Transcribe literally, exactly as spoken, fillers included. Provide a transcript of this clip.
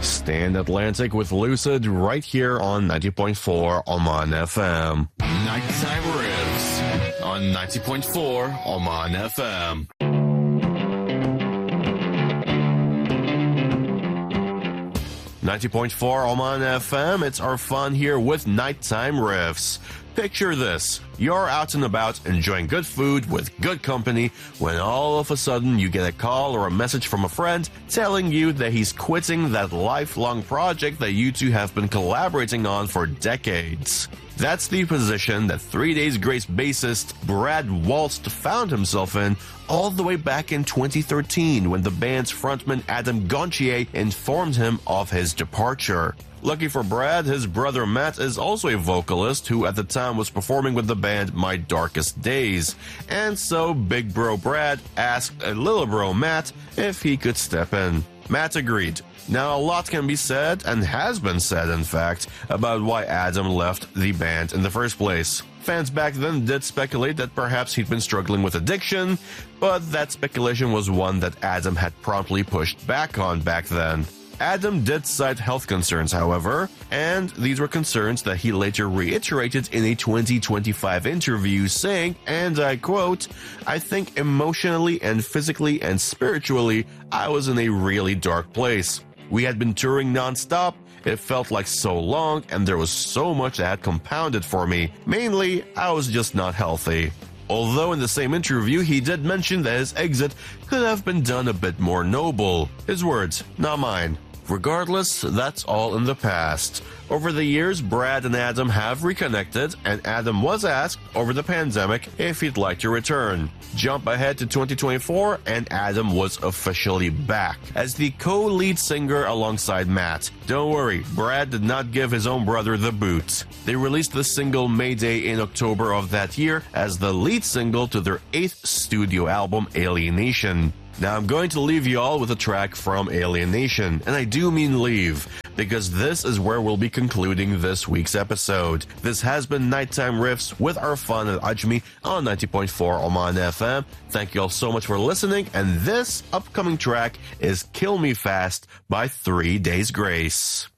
Stand Atlantic with Lucid right here on ninety point four Oman F M. Nighttime Riffs on ninety point four Oman F M. ninety point four Oman F M, it's our fun here with Nighttime Riffs. Picture this, you're out and about enjoying good food with good company when all of a sudden you get a call or a message from a friend telling you that he's quitting that lifelong project that you two have been collaborating on for decades. That's the position that Three Days Grace bassist Brad Walst found himself in all the way back in twenty thirteen when the band's frontman Adam Gontier informed him of his departure. Lucky for Brad, his brother Matt is also a vocalist who at the time was performing with the band My Darkest Days. And so Big Bro Brad asked Little Bro Matt if he could step in. Matt agreed. Now, a lot can be said, and has been said in fact, about why Adam left the band in the first place. Fans back then did speculate that perhaps he'd been struggling with addiction, but that speculation was one that Adam had promptly pushed back on back then. Adam did cite health concerns, however, and these were concerns that he later reiterated in a twenty twenty-five interview saying, and I quote, "I think emotionally and physically and spiritually, I was in a really dark place. We had been touring non-stop, it felt like so long, and there was so much that had compounded for me. Mainly, I was just not healthy." Although in the same interview, he did mention that his exit could have been done a bit more noble. His words, not mine. Regardless, that's all in the past. Over the years, Brad and Adam have reconnected, and Adam was asked over the pandemic if he'd like to return. Jump ahead to twenty twenty-four, and Adam was officially back as the co-lead singer alongside Matt. Don't worry, Brad did not give his own brother the boot. They released the single Mayday in October of that year as the lead single to their eighth studio album, Alienation. Now I'm going to leave you all with a track from Alienation, and I do mean leave, because this is where we'll be concluding this week's episode. This has been Nighttime Riffs with our fun at Ajmi on ninety point four Oman F M. Thank you all so much for listening, and this upcoming track is Kill Me Fast by Three Days Grace.